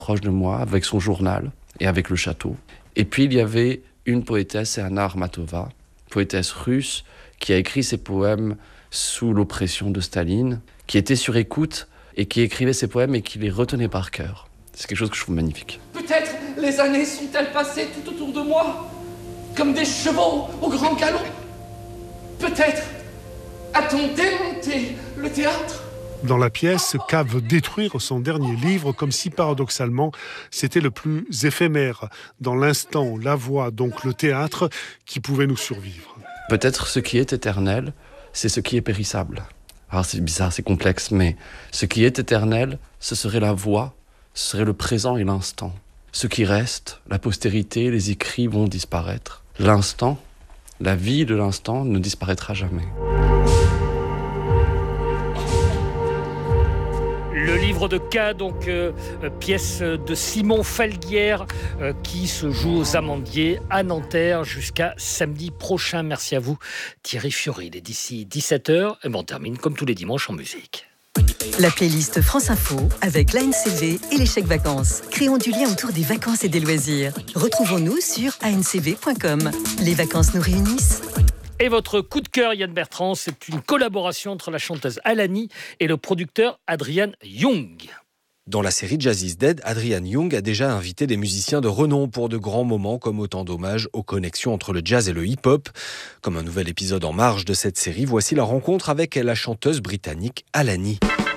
proche de moi, avec son journal et avec le château. Et puis il y avait une poétesse, Anna Armatova, poétesse russe, qui a écrit ses poèmes sous l'oppression de Staline, qui était sur écoute et qui écrivait ses poèmes et qui les retenait par cœur. C'est quelque chose que je trouve magnifique. Peut-être les années sont-elles passées tout autour de moi, comme des chevaux au grand galop. Peut-être a-t-on démonté le théâtre. Dans la pièce, K veut détruire son dernier livre, comme si paradoxalement, c'était le plus éphémère. Dans l'instant, la voix, donc le théâtre, qui pouvait nous survivre. Peut-être ce qui est éternel, c'est ce qui est périssable. Alors c'est bizarre, c'est complexe, mais ce qui est éternel, ce serait la voix, ce serait le présent et l'instant. Ce qui reste, la postérité, les écrits vont disparaître. L'instant, la vie de l'instant ne disparaîtra jamais. Le livre de K, donc pièce de Simon Falguière qui se joue aux Amandiers à Nanterre jusqu'à samedi prochain. Merci à vous Thierry Fiori. Et d'ici 17h, on termine comme tous les dimanches en musique. La playlist France Info avec l'ANCV et les chèques vacances. Créons du lien autour des vacances et des loisirs. Retrouvons-nous sur ancv.com. Les vacances nous réunissent. Et votre coup de cœur, Yann Bertrand, c'est une collaboration entre la chanteuse Alani et le producteur Adrian Young. Dans la série Jazz is Dead, Adrian Young a déjà invité des musiciens de renom pour de grands moments comme autant d'hommages aux connexions entre le jazz et le hip-hop. Comme un nouvel épisode en marge de cette série, voici la rencontre avec la chanteuse britannique Alani.